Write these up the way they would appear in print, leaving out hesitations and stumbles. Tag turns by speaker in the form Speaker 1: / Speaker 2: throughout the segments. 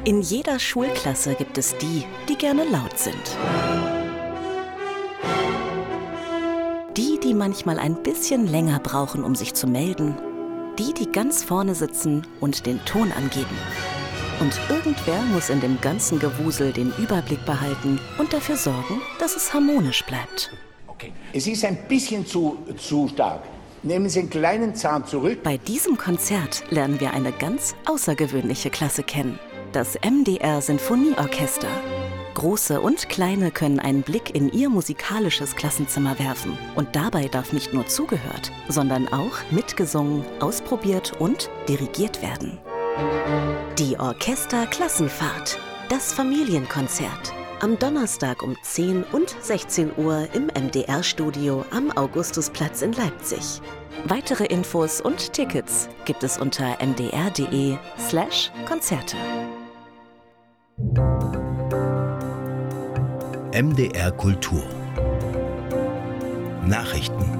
Speaker 1: In jeder Schulklasse gibt es die, die gerne laut sind. Die manchmal ein bisschen länger brauchen, um sich zu melden. Die ganz vorne sitzen und den Ton angeben. Und irgendwer muss in dem ganzen Gewusel den Überblick behalten und dafür sorgen, dass es harmonisch bleibt.
Speaker 2: Okay. Es ist ein bisschen zu stark. Nehmen Sie einen kleinen Zahn zurück.
Speaker 1: Bei diesem Konzert lernen wir eine ganz außergewöhnliche Klasse kennen. Das MDR Sinfonieorchester. Große und Kleine können einen Blick in ihr musikalisches Klassenzimmer werfen. Und dabei darf nicht nur zugehört, sondern auch mitgesungen, ausprobiert und dirigiert werden. Die Orchesterklassenfahrt. Das Familienkonzert. Am Donnerstag um 10 und 16 Uhr im MDR-Studio am Augustusplatz in Leipzig. Weitere Infos und Tickets gibt es unter mdr.de/Konzerte.
Speaker 3: MDR Kultur Nachrichten.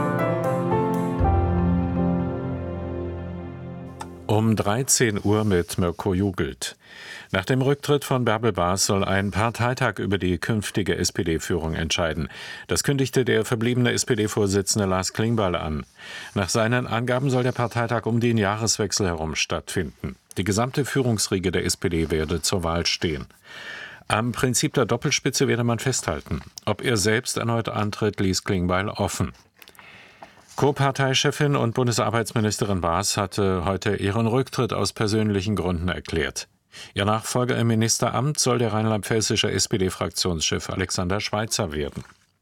Speaker 4: Um 13 Uhr mit Mirko Jugelt. Nach dem Rücktritt von Bärbel Bas soll ein Parteitag über die künftige SPD-Führung entscheiden. Das kündigte der verbliebene SPD-Vorsitzende Lars Klingbeil an. Nach seinen Angaben soll der Parteitag um den Jahreswechsel herum stattfinden. Die gesamte Führungsriege der SPD werde zur Wahl stehen. Am Prinzip der Doppelspitze werde man festhalten. Ob er selbst erneut antritt, ließ Klingbeil offen. Co-Parteichefin und Bundesarbeitsministerin Bas hatte heute ihren Rücktritt aus persönlichen Gründen erklärt. Ihr Nachfolger im Ministeramt soll der rheinland-pfälzische SPD-Fraktionschef Alexander Schweitzer werden.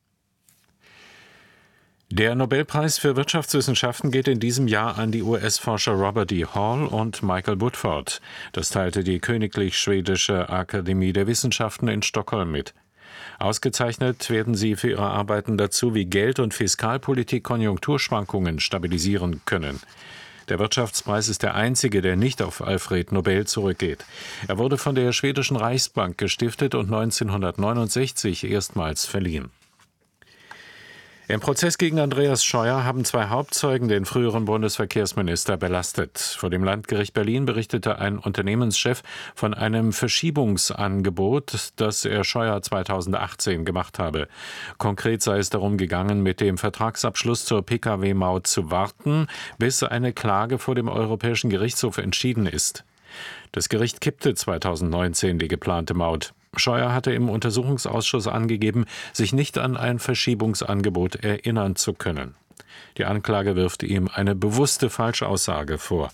Speaker 4: Der Nobelpreis für Wirtschaftswissenschaften geht in diesem Jahr an die US-Forscher Robert D. Hall und Michael Woodford. Das teilte die Königlich Schwedische Akademie der Wissenschaften in Stockholm mit. Ausgezeichnet werden sie für ihre Arbeiten dazu, wie Geld- und Fiskalpolitik Konjunkturschwankungen stabilisieren können. Der Wirtschaftspreis ist der einzige, der nicht auf Alfred Nobel zurückgeht. Er wurde von der schwedischen Reichsbank gestiftet und 1969 erstmals verliehen. Im Prozess gegen Andreas Scheuer haben 2 Hauptzeugen den früheren Bundesverkehrsminister belastet. Vor dem Landgericht Berlin berichtete ein Unternehmenschef von einem Verschiebungsangebot, das er Scheuer 2018 gemacht habe. Konkret sei es darum gegangen, mit dem Vertragsabschluss zur Pkw-Maut zu warten, bis eine Klage vor dem Europäischen Gerichtshof entschieden ist. Das Gericht kippte 2019 die geplante Maut. Scheuer hatte im Untersuchungsausschuss angegeben, sich nicht an ein Verschiebungsangebot erinnern zu können. Die Anklage wirft ihm eine bewusste Falschaussage vor.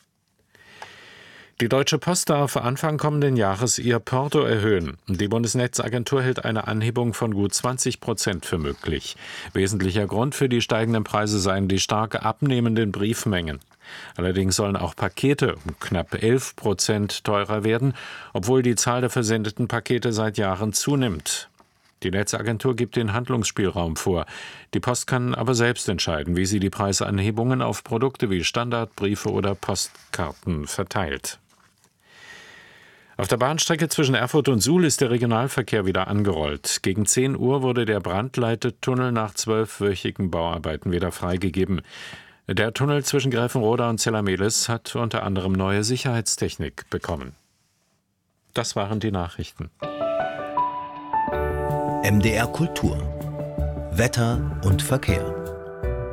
Speaker 4: Die Deutsche Post darf Anfang kommenden Jahres ihr Porto erhöhen. Die Bundesnetzagentur hält eine Anhebung von gut 20% für möglich. Wesentlicher Grund für die steigenden Preise seien die stark abnehmenden Briefmengen. Allerdings sollen auch Pakete um knapp 11% teurer werden, obwohl die Zahl der versendeten Pakete seit Jahren zunimmt. Die Netzagentur gibt den Handlungsspielraum vor. Die Post kann aber selbst entscheiden, wie sie die Preisanhebungen auf Produkte wie Standardbriefe oder Postkarten verteilt. Auf der Bahnstrecke zwischen Erfurt und Suhl ist der Regionalverkehr wieder angerollt. Gegen 10 Uhr wurde der Brandleittunnel nach 12-wöchigen Bauarbeiten wieder freigegeben. Der Tunnel zwischen Gräfenroda und Zellamelis hat unter anderem neue Sicherheitstechnik bekommen. Das waren die Nachrichten.
Speaker 3: MDR Kultur Wetter und Verkehr.